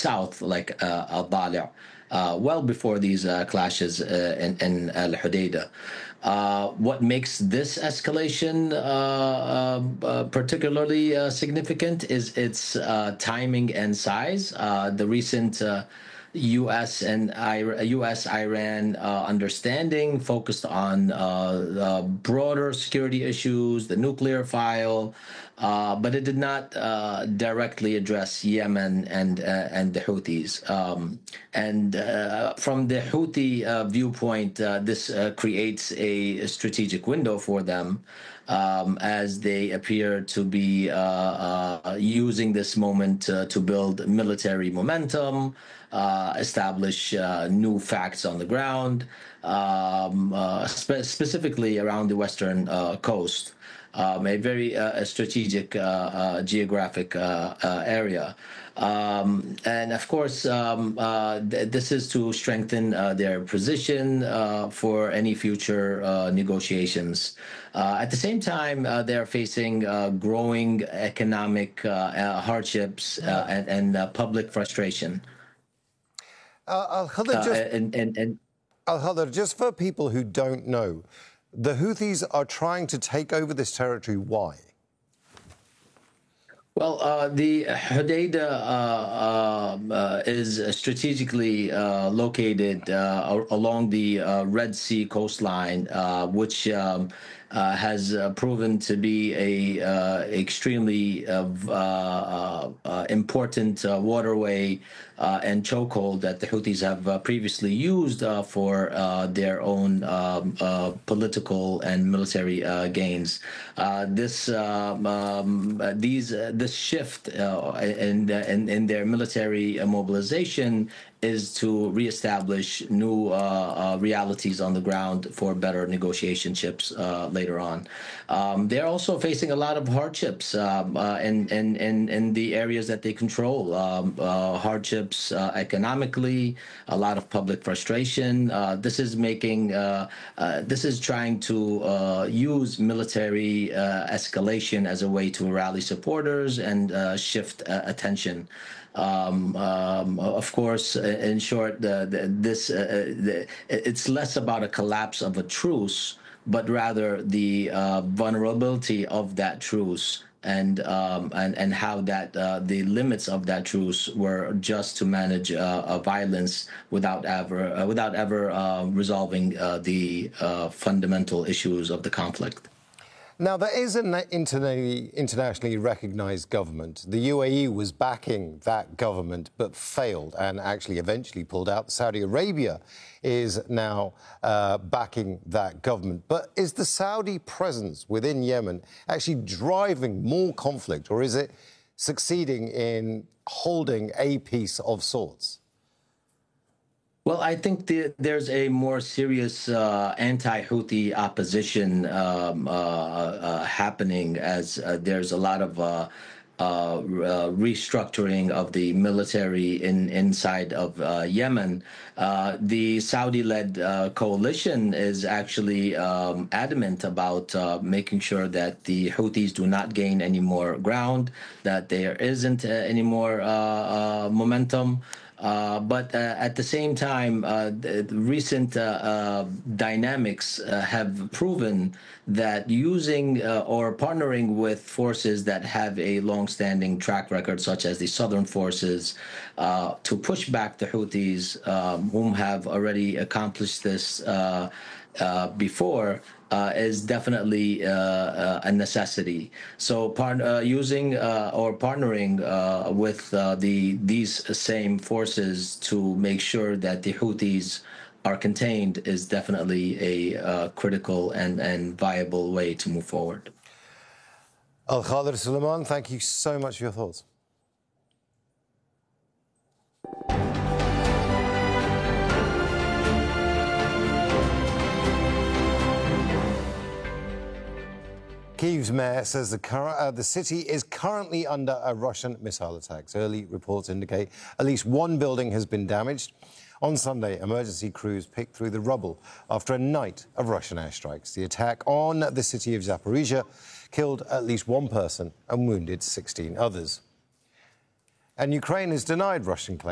south, like Al-Dali', well before these clashes in Al-Hudaydah. What makes this escalation particularly significant is its timing and size. The recent U.S.-Iran understanding focused on broader security issues, the nuclear file, but it did not directly address Yemen and the Houthis. From the Houthi viewpoint, this creates a strategic window for them, as they appear to be using this moment to build military momentum, establish new facts on the ground, specifically around the western coast, a very strategic geographic area. And of course, this is to strengthen their position for any future negotiations. At the same time, they're facing growing economic hardships and public frustration. Al-Khadr, just for people who don't know, the Houthis are trying to take over this territory. Why? Well, the Hudaydah is strategically located along the Red Sea coastline, which has proven to be a extremely important waterway and chokehold that the Houthis have previously used for their own political and military gains. This shift in their military mobilization is to reestablish new realities on the ground for better negotiation chips later on. They're also facing a lot of hardships in the areas that they control. Hardships economically, a lot of public frustration. This is trying to use military escalation as a way to rally supporters and shift attention. Of course, in short, it's less about a collapse of a truce, but rather the vulnerability of that truce and how that the limits of that truce were just to manage violence without ever resolving the fundamental issues of the conflict. Now, there is an internationally recognized government. The UAE was backing that government but failed and actually eventually pulled out. Saudi Arabia is now backing that government. But is the Saudi presence within Yemen actually driving more conflict, or is it succeeding in holding a peace of sorts? Well, I think there's a more serious anti-Houthi opposition happening, as there's a lot of restructuring of the military inside of Yemen. The Saudi-led coalition is actually adamant about making sure that the Houthis do not gain any more ground, that there isn't any more momentum. But at the same time, the recent dynamics have proven that using or partnering with forces that have a long-standing track record, such as the Southern forces, to push back the Houthis, whom have already accomplished this before, is definitely a necessity. So using or partnering with these same forces to make sure that the Houthis are contained is definitely a critical and viable way to move forward. Al-Khadr Suleiman, thank you so much for your thoughts. Kyiv's mayor says the city is currently under a Russian missile attack. Early reports indicate at least one building has been damaged. On Sunday, emergency crews picked through the rubble after a night of Russian airstrikes. The attack on the city of Zaporizhia killed at least one person and wounded 16 others. And Ukraine has denied Russian claims